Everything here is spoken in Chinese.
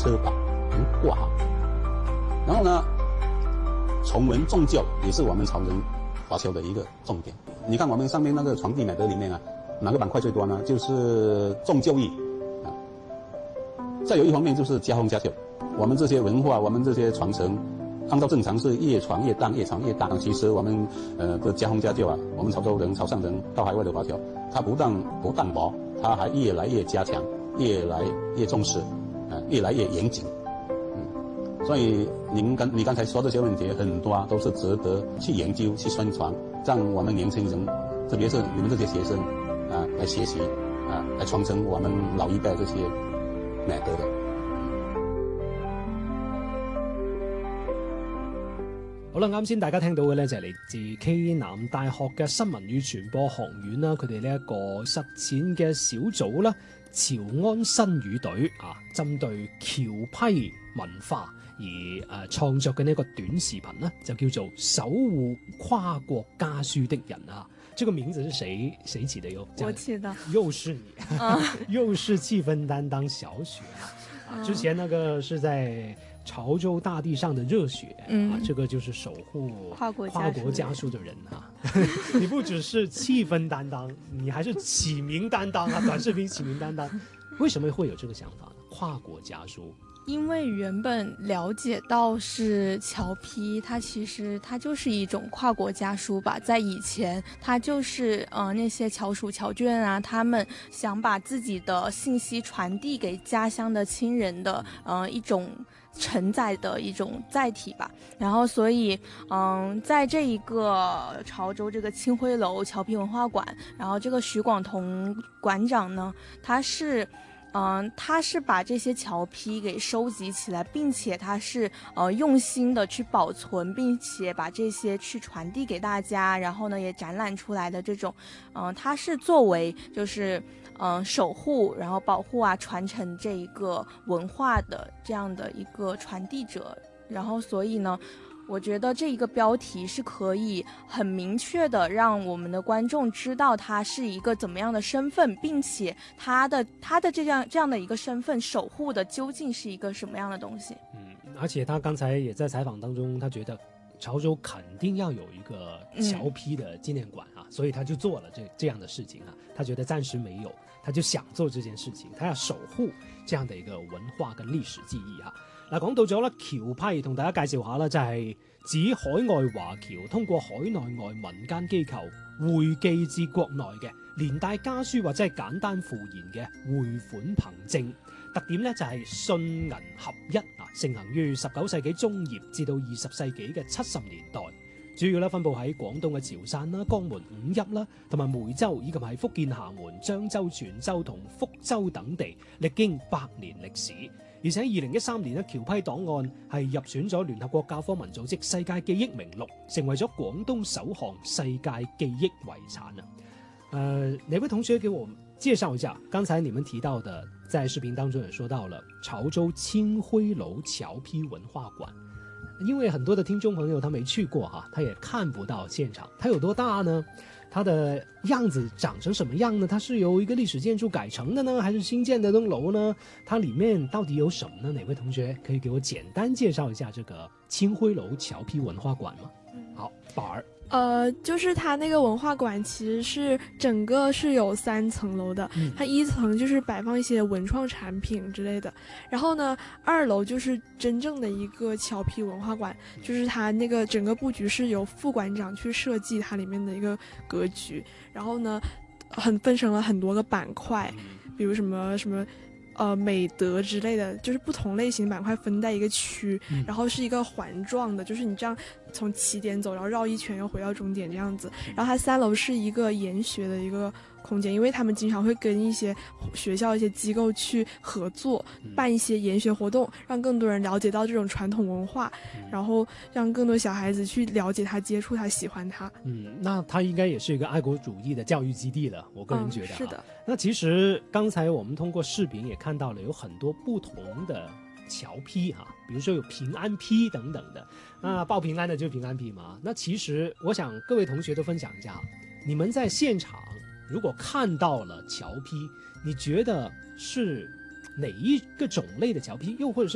车把能挂好。然后呢，崇文重就也是我们潮人华侨的一个重点。你看我们上面那个传递美德里面啊，哪个板块最多呢？就是重就义啊。再有一方面就是家风家旧，我们这些文化，我们这些传承，按照正常是越传越淡，越传越淡。其实我们的家风家旧啊，我们潮州人、潮汕人到海外的华侨，它不但不淡薄，它还越来越加强，越来越重视，越来越严谨。所以你刚才说这些问题很多都是值得去研究、去宣传，让我们年轻人，特别是你们这些学生来学习来传承我们老一辈这些美德的。 好啦，啱先大家聽到嘅咧就係嚟自暨南大學嘅新聞與傳播學院啦，佢哋呢一個實踐嘅小組啦，潮安新語隊啊，針對僑批文化而創作嘅呢一個短視頻呢，就叫做《守護跨國家書的人》啊。這個名字是誰起的喲？ 我起的。 又是你，又是氣氛擔當小雪啊！之前那個是在潮州大地上的熱血啊，這個就是守護跨國家書的人啊。你不只是氣氛擔當，你還是起名擔當啊！短視頻起名擔當，為什麼會有這個想法呢？跨國家書。 因為原本了解到是僑批，它其實它就是一種跨國家書吧。在以前，它就是那些僑屬僑眷啊，他們想把自己的信息傳遞給家鄉的親人的一種承載的一種載體吧。然後所以在這一個潮州這個青輝樓僑批文化館，然後這個許廣同館長呢，他是把這些僑批給收集起來，並且他是用心的去保存，並且把這些去傳遞給大家，然後呢也展覽出來的這種，他是作為就是守護然後保護啊傳承這一個文化的這樣的一個傳遞者，然後所以呢。我覺得這一個標題是可以很明確的讓我們的觀眾知道他是一個怎麼樣的身份，並且他的這樣的一個身份守護的究竟是一個什麼樣的東西。 而且他剛才也在採訪當中，他覺得潮州肯定要有一個僑批的紀念館啊，所以他就做了這樣的事情啊。他覺得暫時沒有，他就想做這件事情，他要守護這樣的一個文化跟歷史記憶啊。嗱，講到咗啦，僑批同大家介紹下啦，就係指海外華僑通過海內外民間機構匯寄至國內嘅，連帶家書或者係簡單附言嘅匯款憑證。特點咧就係信銀合一啊，盛行於19世紀中葉至到20世紀嘅70年代，主要咧分佈喺廣東嘅潮汕啦、江門五邑啦，同埋梅州，以及喺福建廈門、漳州、泉州同福州等地，歷經100年歷史。而且喺2013年咧，僑批檔案係入選咗聯合國教科文組織世界記憶名錄，成為咗廣東首項世界記憶遺產啊！哪位同學給我介紹一下？剛才你們提到的，在視頻當中也說到了潮州青輝樓僑批文化館，因為很多的聽眾朋友他沒去過哈，他也看不到現場，它有多大呢？它的樣子長成什麼樣呢？它是由一個歷史建築改成的呢，還是新建的棟樓呢？它裡面到底有什麼呢？哪位同學可以給我簡單介紹一下這個青輝樓僑批文化館嗎？好，寶兒。 就是它那個文化館其實是整個是有3層樓的，它1層就是擺放一些文創產品之類的，然後呢2樓就是真正的一個僑批文化館，就是它那個整個佈局是由副館長去設計它裡面的一個格局，然後呢分成了很多個板塊，比如什麼美德之類的，就是不同類型的板塊分在一個區，然後是一個環狀的，就是你這樣從起點走，然後繞一圈又回到終點這樣子。然後它3樓是一個研學的一個空間，因為他們經常會跟一些學校一些機構去合作，辦一些研學活動，讓更多人了解到這種傳統文化，然後讓更多小孩子去了解它、接觸它、喜歡它。 那它應該也是一個愛國主義的教育基地了，我個人覺得。 是的。 那其實剛才我們通過視頻也看到了有很多不同的僑批哈，比如說有平安批等等的。那報平安的就是平安批嘛。那其實我想各位同學都分享一下，你們在現場如果看到了僑批，你覺得是哪一個種類的僑批，又或者是